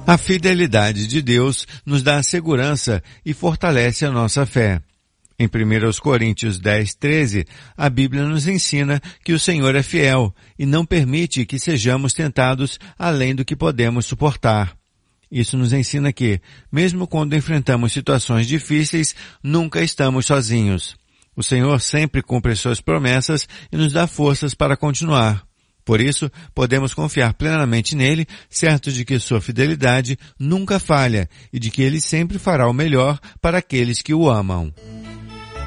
A fidelidade de Deus nos dá segurança e fortalece a nossa fé. Em 1 Coríntios 10:13, a Bíblia nos ensina que o Senhor é fiel e não permite que sejamos tentados além do que podemos suportar. Isso nos ensina que, mesmo quando enfrentamos situações difíceis, nunca estamos sozinhos. O Senhor sempre cumpre suas promessas e nos dá forças para continuar. Por isso, podemos confiar plenamente nele, certos de que sua fidelidade nunca falha e de que ele sempre fará o melhor para aqueles que o amam.